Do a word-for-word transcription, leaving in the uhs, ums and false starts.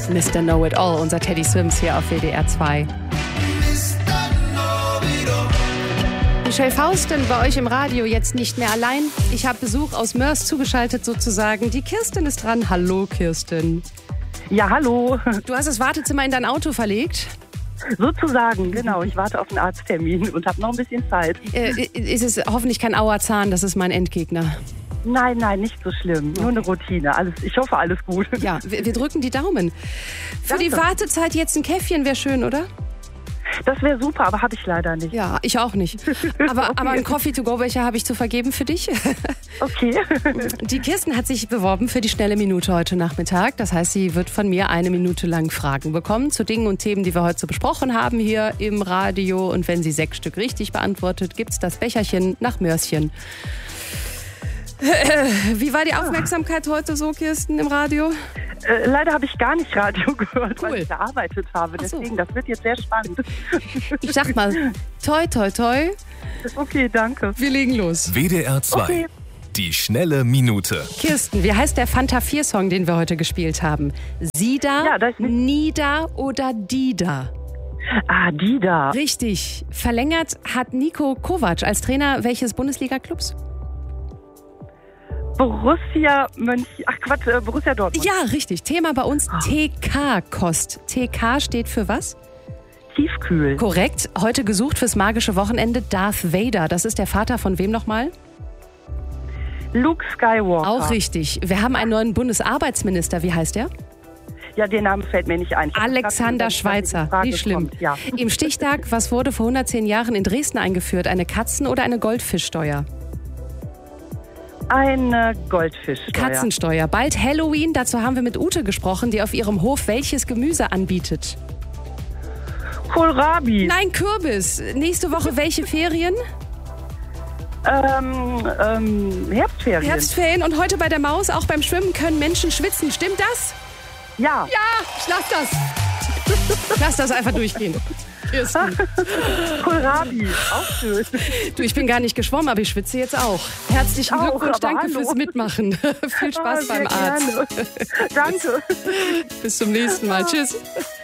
Mister Know-It-All, unser Teddy Swims hier auf W D R zwei. Michelle Fausten bei euch im Radio jetzt nicht mehr allein. Ich habe Besuch aus Mörs zugeschaltet sozusagen. Die Kirsten ist dran. Hallo Kirsten. Ja, hallo. Du hast das Wartezimmer in dein Auto verlegt? Sozusagen, genau. Ich warte auf einen Arzttermin und habe noch ein bisschen Zeit. Äh, ist es hoffentlich kein Auerzahn, das ist mein Endgegner. Nein, nein, nicht so schlimm. Nur eine Routine. Alles, ich hoffe, alles gut. Ja, wir, wir drücken die Daumen. Für Danke. Die Wartezeit jetzt ein Käffchen wäre schön, oder? Das wäre super, aber habe ich leider nicht. Ja, ich auch nicht. Aber, okay. aber einen Coffee-to-go-Becher habe ich zu vergeben für dich. Okay. Die Kirsten hat sich beworben für die schnelle Minute heute Nachmittag. Das heißt, sie wird von mir eine Minute lang Fragen bekommen zu Dingen und Themen, die wir heute so besprochen haben hier im Radio. Und wenn sie sechs Stück richtig beantwortet, gibt's das Becherchen nach Mörschen. Wie war die Aufmerksamkeit heute so, Kirsten, im Radio? Äh, leider habe ich gar nicht Radio gehört, cool. weil ich gearbeitet habe. So. Deswegen, das wird jetzt sehr spannend. Ich sag mal, toi, toi, toi. Okay, danke. Wir legen los. W D R zwei, okay. Die schnelle Minute. Kirsten, wie heißt der Fanta vier Song, den wir heute gespielt haben? Sida, ja, das ist Nida oder Dida? Ah, Dida. Richtig. Verlängert hat Niko Kovac als Trainer welches Bundesliga-Clubs? Borussia Mönch... Ach Quatsch, äh, Borussia Dortmund. Ja, richtig. Thema bei uns T K-Kost. T K steht für was? Tiefkühl. Korrekt. Heute gesucht fürs magische Wochenende Darth Vader. Das ist der Vater von wem nochmal? Luke Skywalker. Auch richtig. Wir haben einen neuen Bundesarbeitsminister. Wie heißt der? Ja, der Name fällt mir nicht ein. Alexander Schweitzer. Nicht schlimm. Kommt, ja. Im Stichtag, was wurde vor hundertzehn Jahren in Dresden eingeführt? Eine Katzen- oder eine Goldfischsteuer? Eine Goldfischsteuer. Katzensteuer. Bald Halloween. Dazu haben wir mit Ute gesprochen, die auf ihrem Hof welches Gemüse anbietet? Kohlrabi. Nein, Kürbis. Nächste Woche welche Ferien? Ähm, ähm, Herbstferien. Herbstferien. Und heute bei der Maus, auch beim Schwimmen können Menschen schwitzen. Stimmt das? Ja. Ja, ich lass das. Ich lass das einfach durchgehen. Kirsten. Kohlrabi, auch schön. Du, ich bin gar nicht geschwommen, aber ich schwitze jetzt auch. Herzlichen auch, Glückwunsch, danke hallo. fürs Mitmachen. Viel Spaß ah, beim Arzt. Gerne. Danke. Bis zum nächsten Mal. Tschüss.